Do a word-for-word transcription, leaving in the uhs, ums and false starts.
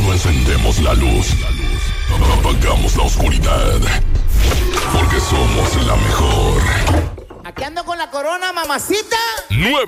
No encendemos la luz, apagamos la oscuridad, porque somos la mejor. Aquí ando con la corona, mamacita. Nueve.